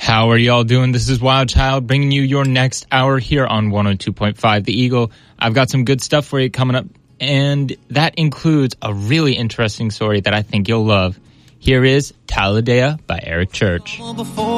How are y'all doing? This is Wild Child bringing you your next hour here on 102.5 The Eagle. I've got some good stuff for you coming up, and that includes a really interesting story that I think you'll love. Here is Talladega by Eric Church.